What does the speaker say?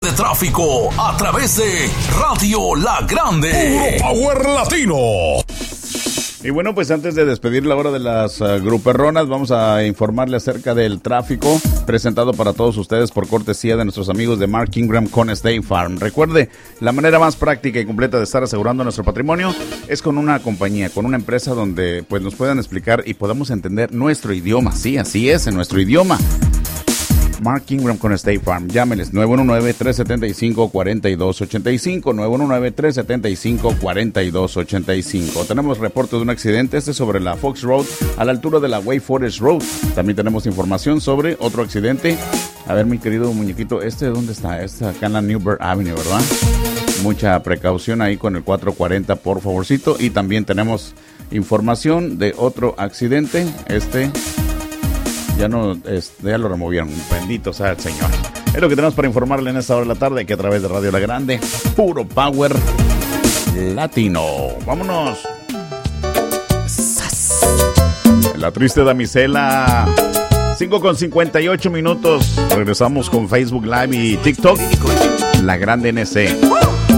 de tráfico a través de Radio La Grande. Puro Power Latino. Y bueno, pues antes de despedir la hora de las gruperronas, vamos a informarle acerca del tráfico presentado para todos ustedes por cortesía de nuestros amigos de Mark Ingram con State Farm. Recuerde, la manera más práctica y completa de estar asegurando nuestro patrimonio es con una compañía, con una empresa donde pues nos puedan explicar y podamos entender nuestro idioma. Sí, así es, en nuestro idioma. Mark Ingram con State Farm. Llámenes 919-375-4285, 919-375-4285. Tenemos reporte de un accidente, sobre la Fox Road, a la altura de la Way Forest Road. También tenemos información sobre otro accidente. A ver, mi querido muñequito, ¿dónde está? Acá en la Newburgh Avenue, ¿verdad? Mucha precaución ahí con el 440, por favorcito. Y también tenemos información de otro accidente, ya lo removieron, bendito sea el Señor. Es lo que tenemos para informarle en esta hora de la tarde, que a través de Radio La Grande, Puro Power Latino. ¡Vámonos! La triste damisela. 5:58 minutos. Regresamos con Facebook Live y TikTok. La Grande NC.